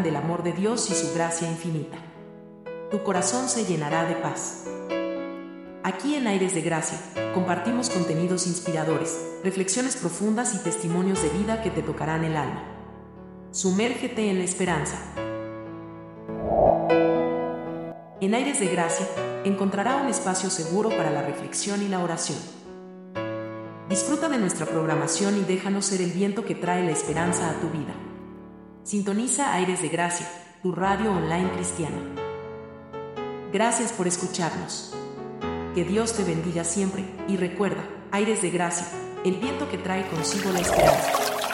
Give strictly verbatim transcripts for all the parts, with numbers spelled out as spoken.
del amor de Dios y su gracia infinita. Tu corazón se llenará de paz. Aquí en Aires de Gracia, compartimos contenidos inspiradores, reflexiones profundas y testimonios de vida que te tocarán el alma. Sumérgete en la esperanza. En Aires de Gracia, encontrará un espacio seguro para la reflexión y la oración. Disfruta de nuestra programación y déjanos ser el viento que trae la esperanza a tu vida. Sintoniza Aires de Gracia, tu radio online cristiana. Gracias por escucharnos. Que Dios te bendiga siempre, y recuerda, Aires de Gracia, el viento que trae consigo la esperanza.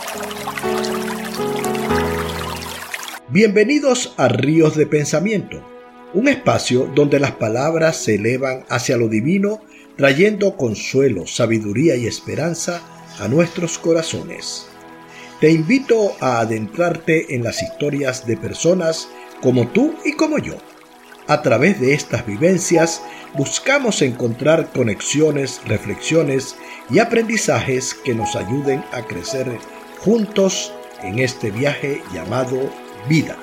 Bienvenidos a Ríos de Pensamiento, un espacio donde las palabras se elevan hacia lo divino, trayendo consuelo, sabiduría y esperanza a nuestros corazones. Te invito a adentrarte en las historias de personas como tú y como yo. A través de estas vivencias buscamos encontrar conexiones, reflexiones y aprendizajes que nos ayuden a crecer juntos en este viaje llamado vida.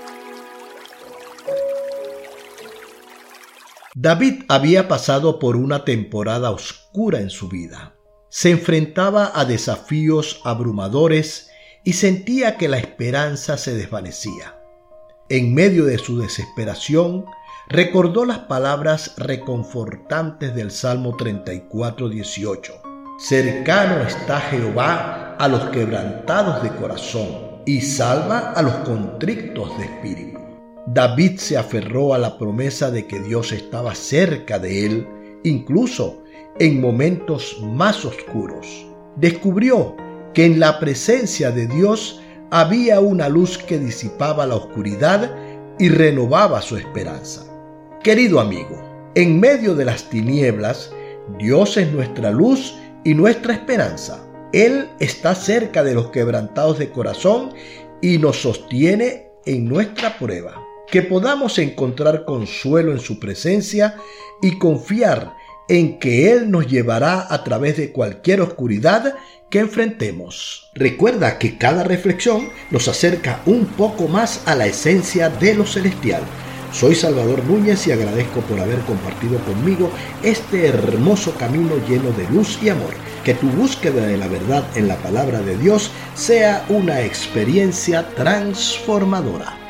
David había pasado por una temporada oscura en su vida. Se enfrentaba a desafíos abrumadores y sentía que la esperanza se desvanecía. En medio de su desesperación, recordó las palabras reconfortantes del Salmo treinta y cuatro, dieciocho. Cercano está Jehová a los quebrantados de corazón y salva a los contritos de espíritu. David se aferró a la promesa de que Dios estaba cerca de él, incluso en momentos más oscuros. Descubrió que en la presencia de Dios había una luz que disipaba la oscuridad y renovaba su esperanza. Querido amigo, en medio de las tinieblas, Dios es nuestra luz y nuestra esperanza. Él está cerca de los quebrantados de corazón y nos sostiene en nuestra prueba. Que podamos encontrar consuelo en su presencia y confiar en que Él nos llevará a través de cualquier oscuridad que enfrentemos. Recuerda que cada reflexión nos acerca un poco más a la esencia de lo celestial. Soy Salvador Núñez y agradezco por haber compartido conmigo este hermoso camino lleno de luz y amor. Que tu búsqueda de la verdad en la palabra de Dios sea una experiencia transformadora.